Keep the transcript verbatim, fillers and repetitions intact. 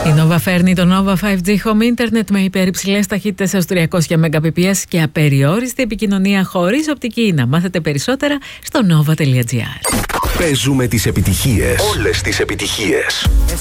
Η Nova φέρνει το Nova φάιβ τζι Home Internet με υπερυψηλές ταχύτητες έως τριακόσια Mbps και απεριόριστη επικοινωνία χωρίς οπτική. Να μάθετε περισσότερα στο nova τελεία gr. Παίζουμε τις επιτυχίες. Όλες τις επιτυχίες.